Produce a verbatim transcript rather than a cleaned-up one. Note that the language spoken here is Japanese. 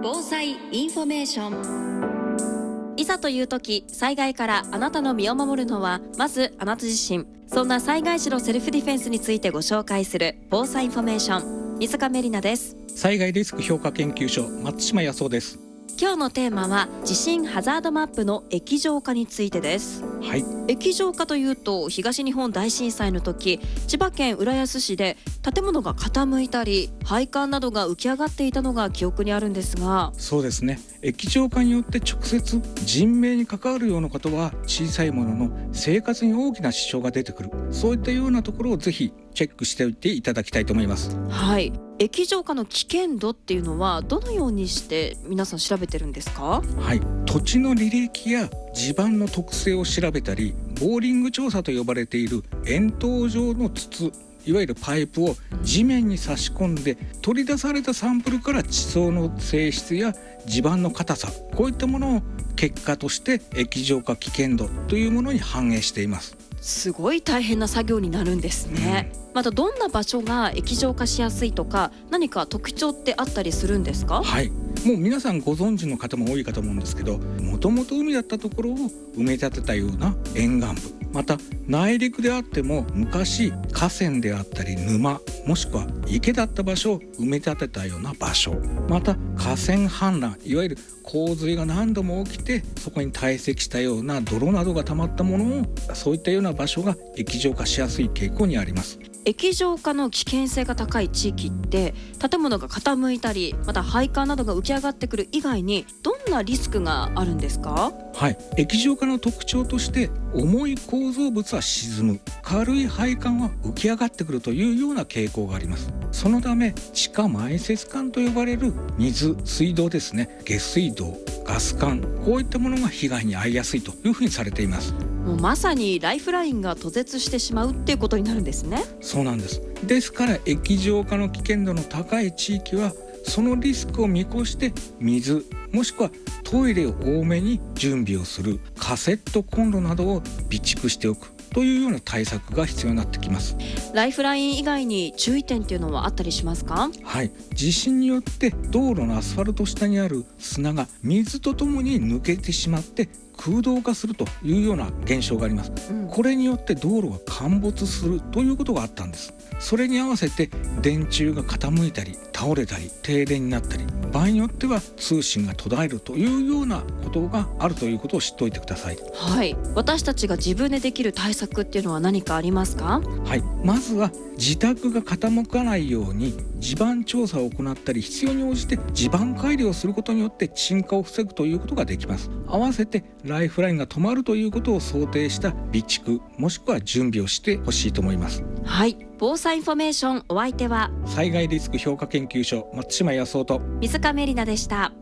防災インフォメーション。 いざという時、災害からあなたの身を守るのはまずあなた自身。そんな災害時のセルフディフェンスについてご紹介する防災インフォメーション。水上里奈です。 災害リスク評価研究所松島康夫です。 今日のテーマは地震ハザードマップの液状化についてです。 はい、 液状化というと、東日本大震災の時、千葉県浦安市で建物が傾いたり配管などが浮き上がっていたのが記憶にあるんですが。 そうですね、液状化によって直接人命に関わるようなことは小さいものの生活に大きな支障が出てくる、そういったようなところをぜひチェックしておいていただきたいと思います。 はい、液状化の危険度っていうのはどのようにして皆さん調べてるんですか？ はい、土地の履歴や地盤の特性を調べたり、ボーリング調査と呼ばれている円筒状の筒、いわゆるパイプを地面に差し込んで取り出されたサンプルから地層の性質や地盤の硬さ、こういったものを結果として液状化危険度というものに反映しています。 すごい大変な作業になるんですね、うん、またどんな場所が液状化しやすいとか、何か特徴ってあったりするんですか？ はい、もう皆さんご存知の方も多いかと思うんですけど、もともと海だったところを埋め立てたような沿岸部、また内陸であっても昔河川であったり沼、もしくは池だった場所を埋め立てたような場所、また河川氾濫、いわゆる洪水が何度も起きてそこに堆積したような泥などが溜まったものを、そういったような場所が液状化しやすい傾向にあります。 液状化の危険性が高い地域って、建物が傾いたり、また配管などが浮き上がってくる以外にどんなリスクがあるんですか？ はい、液状化の特徴として、重い構造物は沈む、軽い配管は浮き上がってくるというような傾向があります。そのため地下埋設管と呼ばれる水、水道ですね、下水道、ガス管、こういったものが被害に遭いやすいというふうにされています。 もうまさにライフラインが途絶してしまうっていうことになるんですね。 そうなんです。ですから液状化の危険度の高い地域はそのリスクを見越して水、もしくはトイレを多めに準備をする、カセットコンロなどを備蓄しておくというような対策が必要になってきます。 ライフライン以外に注意点っていうのはあったりしますか？ はい、地震によって道路のアスファルト下にある砂が水とともに抜けてしまって空洞化するというような現象があります、うん、これによって道路が陥没するということがあったんです。それに合わせて電柱が傾いたり倒れたり停電になったり、場合によっては通信が途絶えるというようなことがあるということを知っておいてください。 はい、私たちが自分でできる対策っていうのは何かありますか？ はい、まずは自宅が傾かないように地盤調査を行ったり、必要に応じて地盤改良をすることによって沈下を防ぐということができます。合わせてライフラインが止まるということを想定した備蓄、もしくは準備をしてほしいと思います。 はい、防災インフォメーション、お相手は災害リスク評価研究所松島康夫と水上里奈でした。